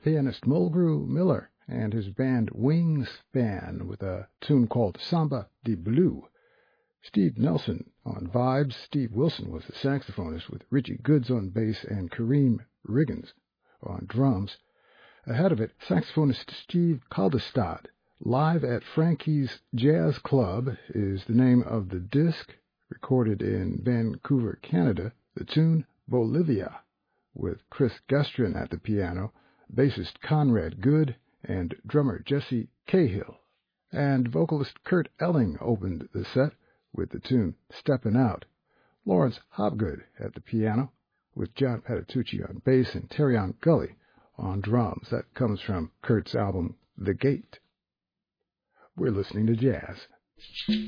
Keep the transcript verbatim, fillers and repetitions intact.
pianist Mulgrew Miller and his band Wingspan with a tune called Samba de Blue. Steve Nelson on vibes. Steve Wilson was the saxophonist with Richie Goods on bass and Kareem Riggins on drums. Ahead of it, saxophonist Steve Kaldestad. Live at Frankie's Jazz Club is the name of the disc, recorded in Vancouver, Canada. The tune Bolivia, with Chris Gestrin at the piano, bassist Conrad Good, and drummer Jesse Cahill. And vocalist Kurt Elling opened the set with the tune Steppin' Out. Lawrence Hopgood at the piano, with John Patitucci on bass and Terrion Gully on drums. That comes from Kurt's album The Gate. We're listening to jazz.